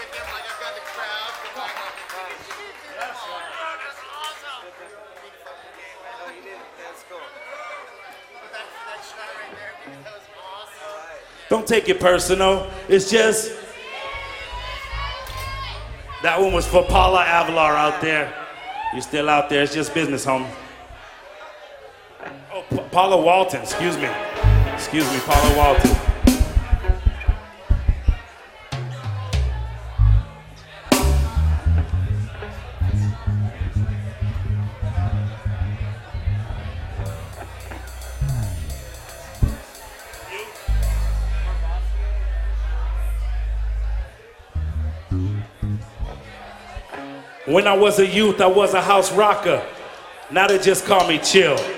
Don't take it personal. It's just that one was for Paula Avalar out there. You're still out there. It's just business, homie. Oh, Paula Walton. Excuse me. Excuse me, Paula Walton. When I was a youth, I was a house rocker. Now they just call me Chill.